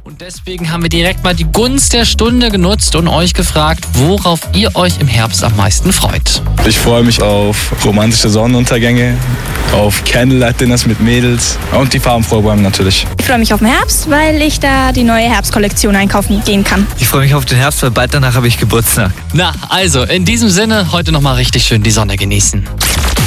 Und deswegen haben wir direkt mal die Gunst der Stunde genutzt und euch gefragt, worauf ihr euch im Herbst am meisten freut. Ich freue mich auf romantische Sonnenuntergänge, auf Candlelight-Dinners mit Mädels und die farbenfrohe Bäume natürlich. Ich freue mich auf den Herbst, weil ich da die neue Herbstkollektion einkaufen gehen kann. Ich freue mich auf den Herbst, weil bald danach habe ich Geburtstag. Na, also in diesem Sinne, heute nochmal richtig schön die Sonne genießen.